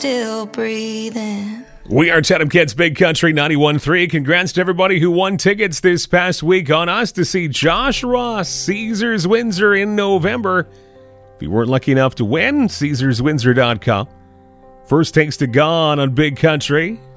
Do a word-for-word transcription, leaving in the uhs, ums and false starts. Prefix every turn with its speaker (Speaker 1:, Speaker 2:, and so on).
Speaker 1: still breathing.
Speaker 2: We are Chatham Kids Big Country ninety-one point three. Congrats to everybody who won tickets this past week on us to see Josh Ross, Caesars Windsor in November. If you weren't lucky enough to win, Caesars Windsor dot com. First Takes to Gone on Big Country.